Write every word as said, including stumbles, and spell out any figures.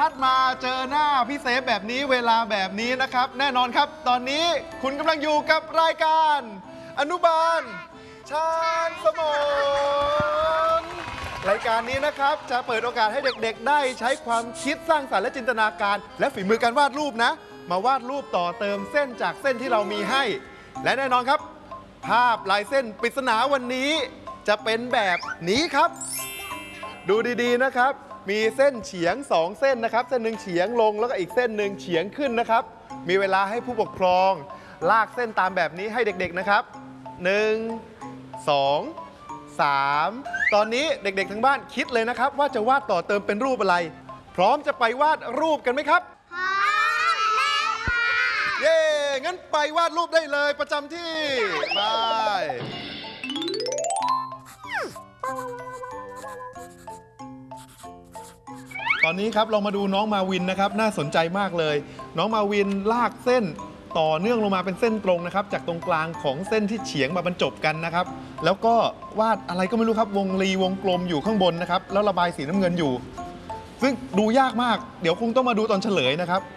นัดมาเจอหน้าพี่เซฟแบบนี้เวลาแบบนี้นะครับ แน่นอนครับตอนนี้คุณกำลังอยู่กับรายการอนุบาลชาญสมองรายการนี้นะครับจะเปิดโอกาสให้เด็กๆได้ใช้ความคิดสร้างสรรค์และจินตนาการ และฝีมือการวาดรูปนะมาวาดรูปต่อเติมเส้นจากเส้นที่เรามีให้ และแน่นอนครับภาพลายเส้นปริศนาวันนี้จะเป็นแบบนี้ครับดูดีๆนะครับมีเส้นเฉียงสองเส้นนะครับเส้นหนึ่งเฉียงลงแล้วก็อีกเส้นหนึ่งเฉียงขึ้นนะครับมีเวลาให้ผู้ปกครองลากเส้นตามแบบนี้ให้เด็กๆนะครับหนึ่ง สอง สามตอนนี้เด็กๆทั้งบ้านคิดเลยนะครับว่าจะวาดต่อเติมเป็นรูปอะไรพร้อมจะไปวาดรูปกันไหมครับพร้อมแล้วค่ะเย้งั้นไปวาดรูปได้เลยประจำที่ไปตอนนี้ครับเรามาดูน้องมาวินนะครับน่าสนใจมากเลยน้องมาวินลากเส้นต่อเนื่องลงมาเป็นเส้นตรงนะครับจากตรงกลางของเส้นที่เฉียงมาบรรจบกันนะครับแล้วก็วาดอะไรก็ไม่รู้ครับวงรีวงกลมอยู่ข้างบนนะครับแล้วระบายสีน้ำเงินอยู่ซึ่งดูยากมากเดี๋ยวคงต้องมาดูตอนเฉลยนะครับ